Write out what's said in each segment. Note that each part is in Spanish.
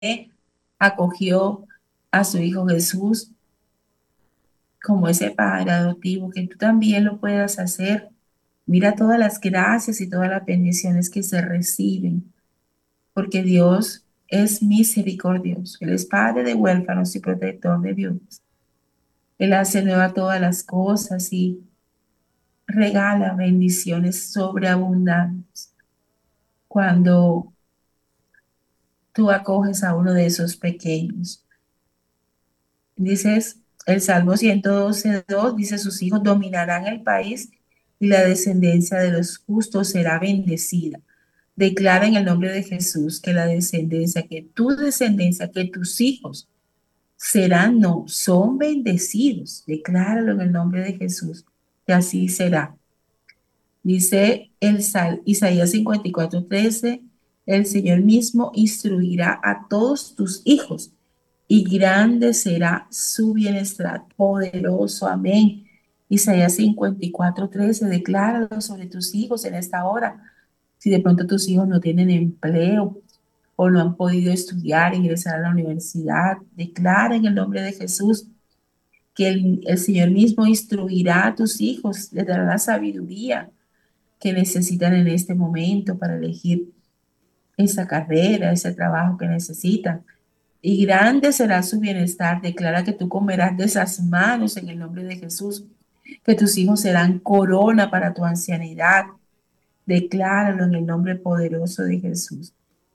acogió a su Hijo Jesús como ese Padre adoptivo, que tú también lo puedas hacer. Mira todas las gracias y todas las bendiciones que se reciben, porque Dios es misericordioso. Él es Padre de huérfanos y protector de viudas. Él hace nueva todas las cosas y regala bendiciones sobreabundantes cuando tú acoges a uno de esos pequeños. Dices, el Salmo 112:2 dice, sus hijos dominarán el país y la descendencia de los justos será bendecida. Declara en el nombre de Jesús que la descendencia, que tu descendencia, que tus hijos serán, no, son bendecidos. Decláralo en el nombre de Jesús, que así será. Dice Isaías 54:13, el Señor mismo instruirá a todos tus hijos y grande será su bienestar, poderoso, amén. Isaías 54:13, decláralo sobre tus hijos en esta hora. Si de pronto tus hijos no tienen empleo o no han podido estudiar, ingresar a la universidad, declara en el nombre de Jesús que el Señor mismo instruirá a tus hijos, les dará la sabiduría que necesitan en este momento para elegir esa carrera, ese trabajo que necesitan. Y grande será su bienestar. Declara que tú comerás de esas manos en el nombre de Jesús, que tus hijos serán corona para tu ancianidad. Decláralo en el nombre poderoso de Jesús.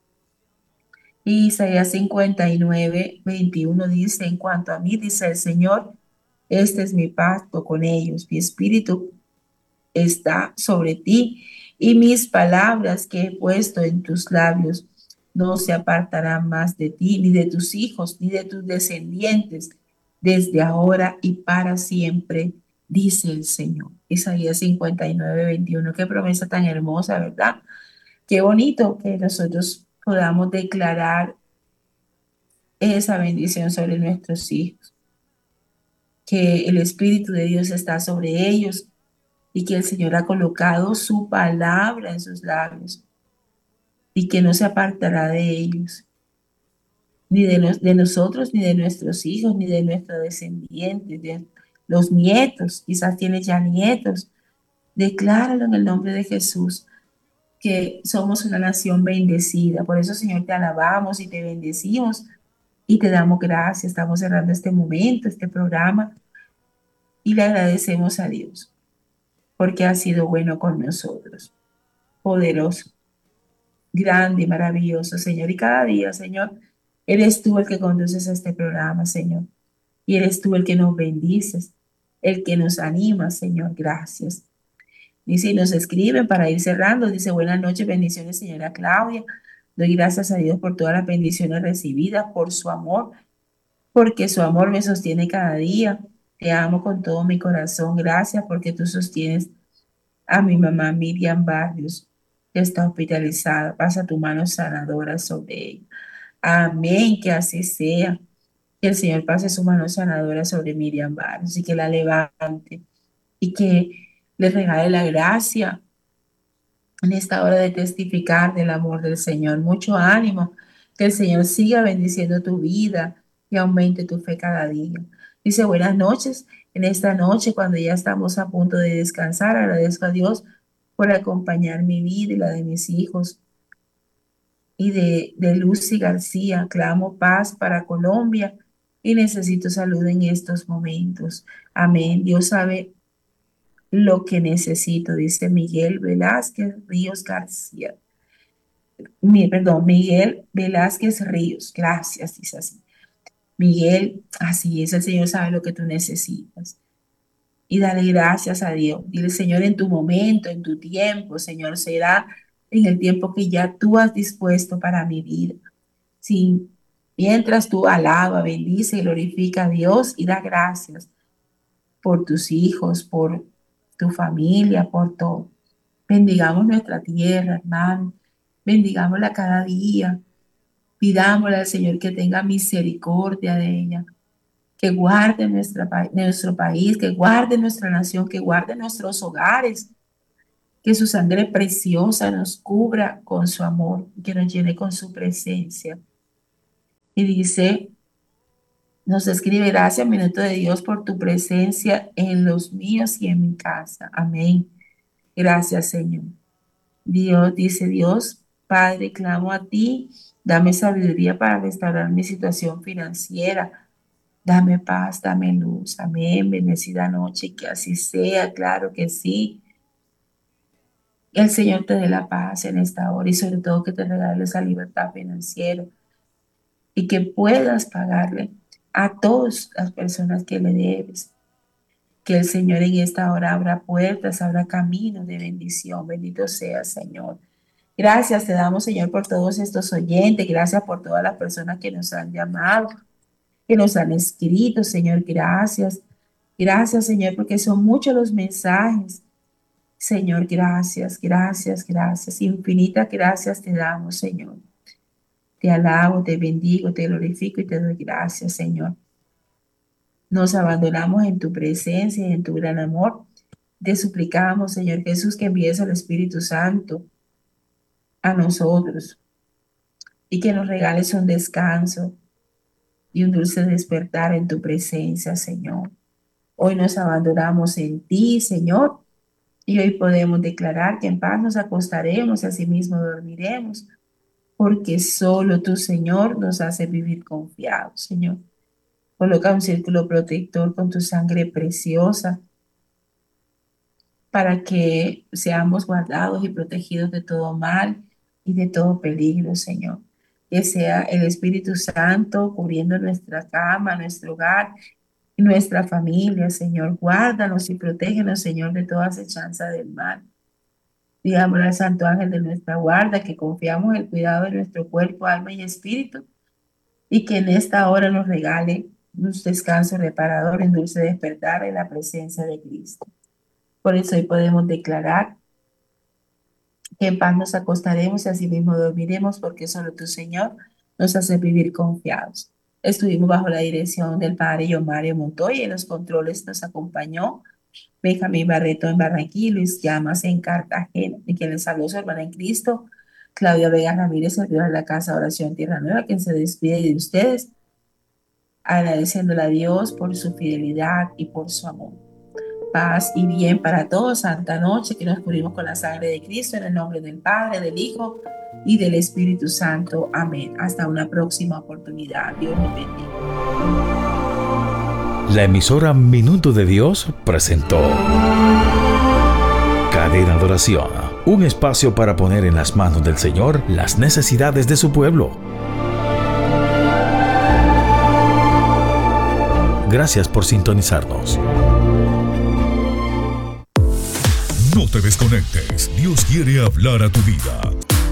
Y Isaías 59:21 dice, en cuanto a mí, dice el Señor, este es mi pacto con ellos, mi espíritu está sobre ti y mis palabras que he puesto en tus labios no se apartarán más de ti, ni de tus hijos, ni de tus descendientes, desde ahora y para siempre, dice el Señor. Isaías 59:21. Qué promesa tan hermosa, ¿verdad? Qué bonito que nosotros podamos declarar esa bendición sobre nuestros hijos, que el Espíritu de Dios está sobre ellos y que el Señor ha colocado su palabra en sus labios y que no se apartará de ellos, ni de nosotros, ni de nuestros hijos, ni de nuestros descendientes, de los nietos, quizás tienes ya nietos. Decláralo en el nombre de Jesús, que somos una nación bendecida. Por eso, Señor, te alabamos y te bendecimos y te damos gracias. Estamos cerrando este momento, este programa, y le agradecemos a Dios porque ha sido bueno con nosotros, poderoso, grande y maravilloso, Señor. Y cada día, Señor, eres tú el que conduces a este programa, Señor. Y eres tú el que nos bendices, el que nos anima, Señor. Gracias. Dice, y nos escriben para ir cerrando. Dice, buenas noches, bendiciones, señora Claudia. Doy gracias a Dios por todas las bendiciones recibidas, por su amor, porque su amor me sostiene cada día. Te amo con todo mi corazón. Gracias porque tú sostienes a mi mamá Miriam Barrios, que está hospitalizada. Pasa tu mano sanadora sobre ella. Amén, que así sea. Que el Señor pase su mano sanadora sobre Miriam Barrios y que la levante y que le regale la gracia en esta hora de testificar del amor del Señor. Mucho ánimo, que el Señor siga bendiciendo tu vida y aumente tu fe cada día. Dice, buenas noches. En esta noche, cuando ya estamos a punto de descansar, agradezco a Dios por acompañar mi vida y la de mis hijos y de Lucy García. Clamo paz para Colombia y necesito salud en estos momentos. Amén. Dios sabe lo que necesito, dice Miguel Velázquez Ríos García. Perdón, Miguel Velázquez Ríos. Gracias, dice así. Miguel, así es, el Señor sabe lo que tú necesitas. Y dale gracias a Dios. Dile, Señor, en tu momento, en tu tiempo, Señor, será en el tiempo que ya tú has dispuesto para mi vida. Sí, mientras tú alaba, bendice y glorifica a Dios y da gracias por tus hijos, por tu familia, por todo. Bendigamos nuestra tierra, hermano. Bendigámosla cada día. Pidámosle al Señor que tenga misericordia de ella, que guarde nuestro país, que guarde nuestra nación, que guarde nuestros hogares, que su sangre preciosa nos cubra con su amor, que nos llene con su presencia. Y dice, nos escribe, gracias, minuto de Dios, por tu presencia en los míos y en mi casa. Amén. Gracias, Señor. Dios, dice Dios, Padre, clamo a ti, dame sabiduría para restaurar mi situación financiera. Dame paz, dame luz. Amén. Bendecida noche, que así sea, claro que sí. Que el Señor te dé la paz en esta hora y sobre todo que te regale esa libertad financiera y que puedas pagarle a todas las personas que le debes. Que el Señor en esta hora abra puertas, abra caminos de bendición. Bendito sea, Señor. Gracias te damos, Señor, por todos estos oyentes. Gracias por todas las personas que nos han llamado, que nos han escrito, Señor. Gracias. Gracias, Señor, porque son muchos los mensajes. Señor, gracias, gracias, gracias. Infinitas gracias te damos, Señor. Te alabo, te bendigo, te glorifico y te doy gracias, Señor. Nos abandonamos en tu presencia y en tu gran amor. Te suplicamos, Señor Jesús, que envíes al Espíritu Santo a nosotros y que nos regales un descanso y un dulce despertar en tu presencia, Señor. Hoy nos abandonamos en ti, Señor, y hoy podemos declarar que en paz nos acostaremos y asimismo dormiremos, porque solo tú, Señor, nos hace vivir confiados, Señor. Coloca un círculo protector con tu sangre preciosa para que seamos guardados y protegidos de todo mal y de todo peligro, Señor. Que sea el Espíritu Santo cubriendo nuestra cama, nuestro hogar y nuestra familia, Señor. Guárdanos y protégenos, Señor, de toda acechanza del mal. Digámosle al Santo Ángel de nuestra guarda que confiamos en el cuidado de nuestro cuerpo, alma y espíritu y que en esta hora nos regale un descanso reparador en dulce despertar en la presencia de Cristo. Por eso hoy podemos declarar que en paz nos acostaremos y así mismo dormiremos, porque solo tu, Señor, nos hace vivir confiados. Estuvimos bajo la dirección del Padre John Mario Montoya y en los controles nos acompañó Benjamín Barreto en Barranquilla, Luis Llamas en Cartagena, y quien les habló su hermana en Cristo, Claudia Vega Ramírez, servidora de la Casa de Oración Tierra Nueva, quien se despide de ustedes, agradeciéndole a Dios por su fidelidad y por su amor. Paz y bien para todos. Santa noche, que nos cubrimos con la sangre de Cristo, en el nombre del Padre, del Hijo y del Espíritu Santo. Amén. Hasta una próxima oportunidad. Dios nos bendiga. La emisora Minuto de Dios presentó Cadena de Oración, un espacio para poner en las manos del Señor las necesidades de su pueblo. Gracias por sintonizarnos. No te desconectes, Dios quiere hablar a tu vida.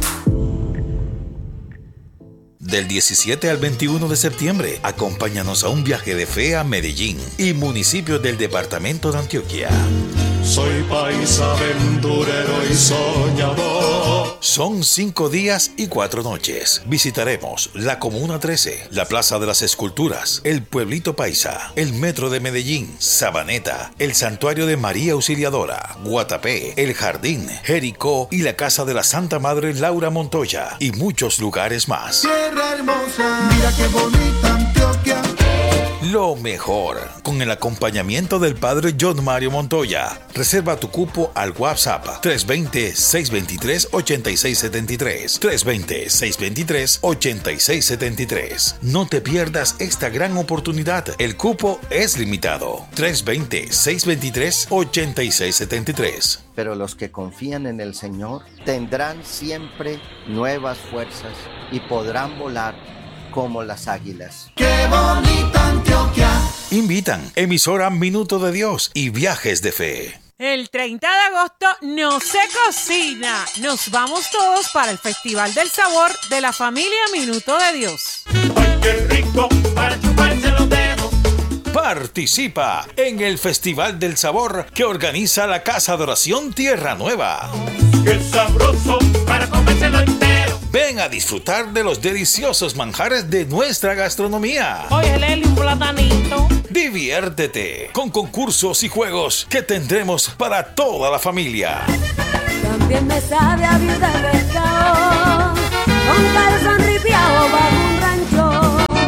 Del 17 al 21 de septiembre, acompáñanos a un viaje de fe a Medellín y municipios del departamento de Antioquia. Soy paisa, aventurero y soñador. Son 5 días y 4 noches. Visitaremos la Comuna 13, la Plaza de las Esculturas, el Pueblito Paisa, el Metro de Medellín, Sabaneta, el Santuario de María Auxiliadora, Guatapé, el Jardín, Jericó y la Casa de la Santa Madre Laura Montoya y muchos lugares más. Tierra hermosa, mira qué bonita Antioquia. Lo mejor, con el acompañamiento del Padre John Mario Montoya. Reserva tu cupo al WhatsApp 320-623-8673. 320-623-8673. No te pierdas esta gran oportunidad. El cupo es limitado. 320-623-8673. Pero los que confían en el Señor tendrán siempre nuevas fuerzas y podrán volar como las águilas. ¡Qué bonita Antioquia! Invitan emisora Minuto de Dios y Viajes de Fe. El 30 de agosto no se cocina. Nos vamos todos para el Festival del Sabor de la familia Minuto de Dios. ¡Ay, qué rico! Para chuparse los dedos. Participa en el Festival del Sabor que organiza la Casa de Oración Tierra Nueva. ¡Qué sabroso! Para comérselo entero. Ven a disfrutar de los deliciosos manjares de nuestra gastronomía. Oye, Leli, un platanito. Diviértete con concursos y juegos que tendremos para toda la familia. También me sabe a vida de pescado, con calzón ripiado bajo un rancho.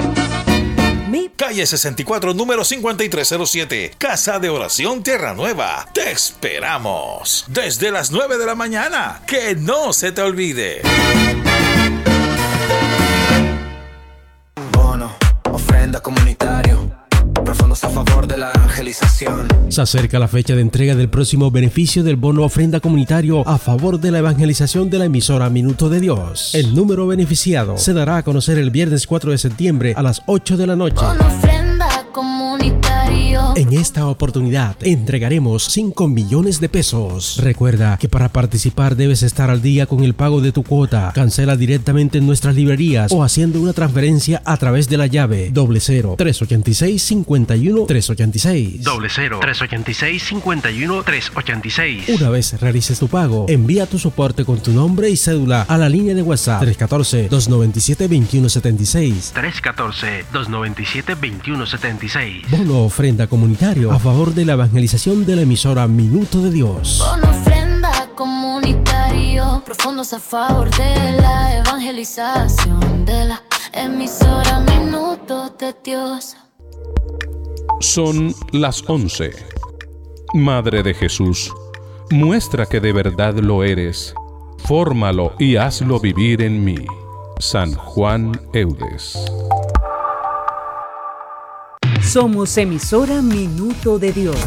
calle 64, número 5307, Casa de Oración Tierra Nueva. Te esperamos desde las 9 de la mañana. Que no se te olvide. Bono, ofrenda comunitario, profundos a favor de la evangelización. Se acerca la fecha de entrega del próximo beneficio del bono ofrenda comunitario a favor de la evangelización de la emisora Minuto de Dios. El número beneficiado se dará a conocer el viernes 4 de septiembre a las 8 de la noche. Bono ofrenda comunitario. En esta oportunidad entregaremos 5 millones de pesos. Recuerda que para participar debes estar al día con el pago de tu cuota. Cancela directamente en nuestras librerías o haciendo una transferencia a través de la llave 00-386-51-386. 00-386-51-386. Una vez realices tu pago, envía tu soporte con tu nombre y cédula a la línea de WhatsApp 314-297-2176. 314-297-2176. Bono ofrenda comunitario a favor de la evangelización de la emisora Minuto de Dios. Bono ofrenda comunitario, profundos a favor de la evangelización de la emisora Minuto de Dios. Son las 11. Madre de Jesús, muestra que de verdad lo eres. Fórmalo y hazlo vivir en mí. San Juan Eudes. Somos emisora Minuto de Dios.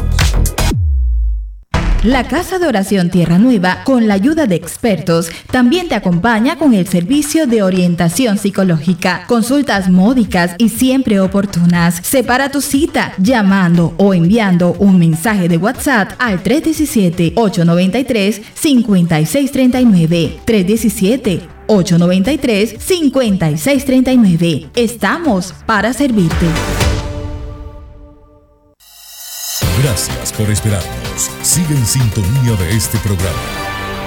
La Casa de Oración Tierra Nueva, con la ayuda de expertos, también te acompaña con el servicio de orientación psicológica, consultas módicas y siempre oportunas. Separa tu cita llamando o enviando un mensaje de WhatsApp al 317-893-5639. 317-893-5639. Estamos para servirte. Gracias por esperarnos. Sigue en sintonía de este programa.